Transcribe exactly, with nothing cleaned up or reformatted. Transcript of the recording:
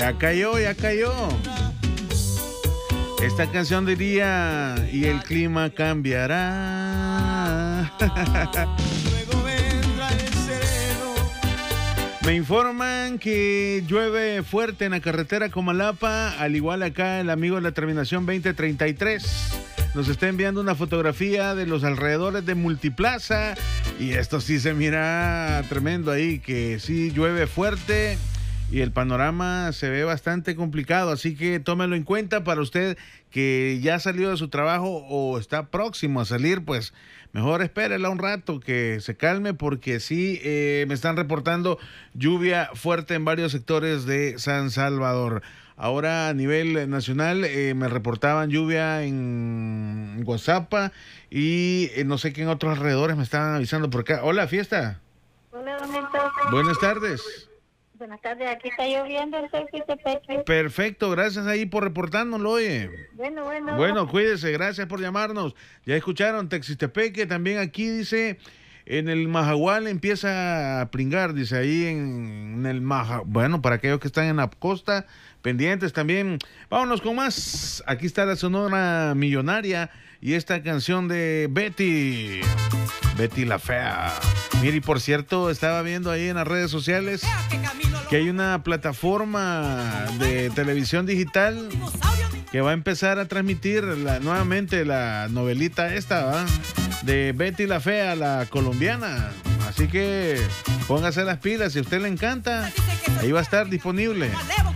Ya cayó, ya cayó. Esta canción diría, y el clima cambiará. Me informan que llueve fuerte en la carretera Comalapa, al igual acá el amigo de la terminación veinte treinta y tres. Nos está enviando una fotografía de los alrededores de Multiplaza y esto sí se mira tremendo ahí, que sí llueve fuerte y el panorama se ve bastante complicado, así que tómelo en cuenta para usted que ya salió de su trabajo o está próximo a salir, pues mejor espérela un rato que se calme porque sí eh, me están reportando lluvia fuerte en varios sectores de San Salvador. Ahora a nivel nacional eh, me reportaban lluvia en Guazapa y eh, no sé qué en otros alrededores me estaban avisando por acá. Hola, Fiesta. Hola, don Héctor. Buenas tardes. Buenas tardes, aquí está lloviendo en Texquitepeque. Perfecto, gracias ahí por reportárnoslo, oye. Bueno, bueno. Bueno, cuídese, gracias por llamarnos. Ya escucharon, Texquitepeque, también aquí dice, en el Majagual empieza a pringar, dice ahí en, en el Maja. Bueno, para aquellos que están en la costa, pendientes también. Vámonos con más. Aquí está la Sonora Millonaria y esta canción de Betty. Betty la Fea. Mire, y por cierto, estaba viendo ahí en las redes sociales que hay una plataforma de televisión digital que va a empezar a transmitir la, nuevamente la novelita esta, ¿va? De Betty la Fea, la colombiana. Así que póngase las pilas, si a usted le encanta, ahí va a estar disponible.